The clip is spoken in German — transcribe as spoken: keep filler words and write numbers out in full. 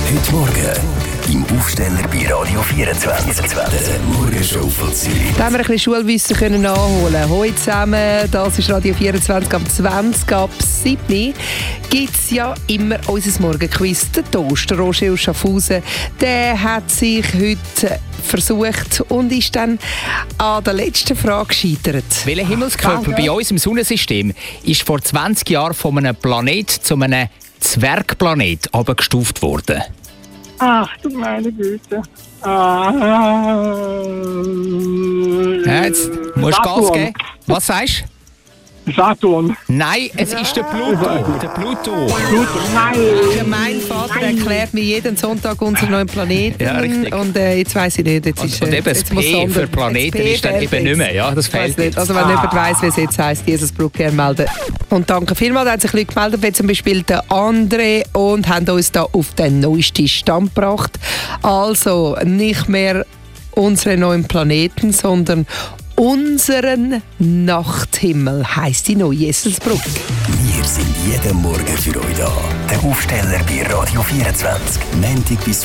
Heute Morgen im Aufsteller bei Radio vierundzwanzig. Der Morgenshow von Zürich. Da haben wir ein bisschen Schulwissen können nachholen. Heute zusammen, das ist Radio vierundzwanzig am zwanzig ab sieben. Gibt es ja immer unser Morgenquiz. Der Toast, der Roger aus Schaffhausen, der hat sich heute versucht und ist dann an der letzten Frage gescheitert. Welcher Himmelskörper bei uns im Sonnensystem ist vor zwanzig Jahren von einem Planet zu einem Zwergplanet abgestuft worden? Ach du meine Güte. Ah, Ja, jetzt musst du Gas geben. Was sagst du? Saturn. Nein, es ist der Pluto. Der Pluto. Pluto. Nein. Mein Vater erklärt mir jeden Sonntag unseren neuen Planeten. Ja, richtig. Und äh, jetzt weiss ich nicht. Jetzt Und, ist, und äh, eben das jetzt muss P Sonder- für Planeten jetzt ist dann P eben nicht mehr. Ja, das Ich weiss fehlt nicht. jetzt. Also wenn jemand weiss, wie es jetzt heisst, Jesus Brück gerne melden. Und danke vielmals, da haben sich Leute gemeldet, wie zum Beispiel der André, und haben uns da auf den neuesten Stand gebracht. Also nicht mehr unsere neuen Planeten, sondern unseren Nachthimmel heisst die neue Eselsbrücke. Wir sind jeden Morgen für euch da. Der Aufsteller bei Radio vierundzwanzig. Montag bis